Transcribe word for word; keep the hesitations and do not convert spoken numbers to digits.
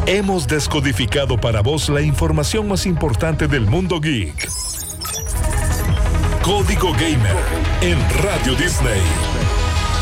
Hemos descodificado para vos la información más importante del mundo geek. Código Gamer en Radio Disney.